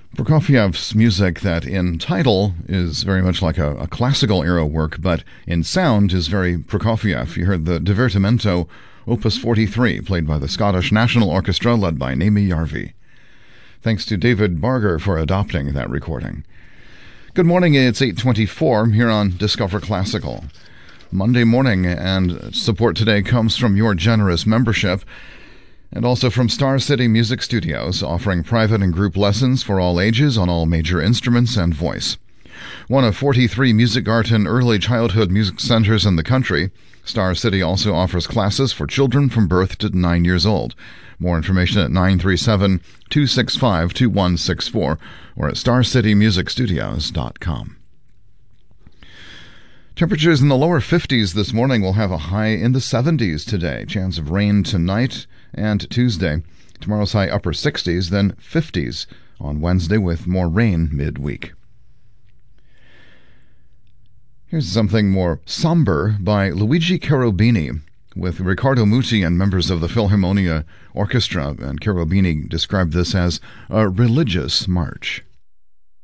Prokofiev's music that in title is very much like a classical era work, but in sound is very Prokofiev. You heard the Divertimento, Opus 43, played by the Scottish National Orchestra led by Naomi Jarvi. Thanks to David Barger for adopting that recording. Good morning, it's 8:24 here on Discover Classical. Monday morning, and support today comes from your generous membership and also from Star City Music Studios, offering private and group lessons for all ages on all major instruments and voice. One of 43 music art and early childhood music centers in the country, Star City also offers classes for children from birth to 9 years old. More information at 937-265-2164 or at starcitymusicstudios.com. Temperatures in the lower 50s this morning. Will have a high in the 70s today. Chance of rain tonight and Tuesday. Tomorrow's high upper 60s, then 50s on Wednesday with more rain midweek. Here's something more somber by Luigi Cherubini with Riccardo Muti and members of the Philharmonia Orchestra, and Cherubini described this as a religious march.